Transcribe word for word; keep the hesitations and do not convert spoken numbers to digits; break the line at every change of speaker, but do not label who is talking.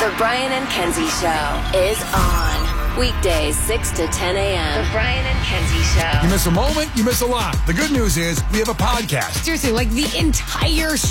The Brian and Kenzie Show is on. Weekdays, six to ten a.m. The Brian and Kenzie Show.
You miss a moment, you miss a lot. The good news is we have a podcast.
Seriously, like the entire show.